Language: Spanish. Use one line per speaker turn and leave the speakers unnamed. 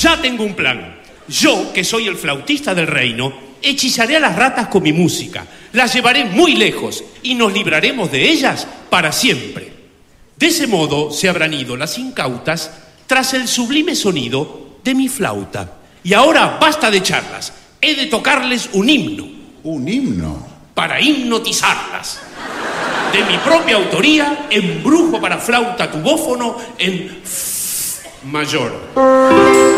Ya tengo un plan. Yo, que soy el flautista del reino, hechizaré a las ratas con mi música. Las llevaré muy lejos y nos libraremos de ellas para siempre. De ese modo se habrán ido las incautas tras el sublime sonido de mi flauta. Y ahora basta de charlas. He de tocarles un himno.
¿Un himno?
Para hipnotizarlas. De mi propia autoría, embrujo para flauta tubófono en F mayor.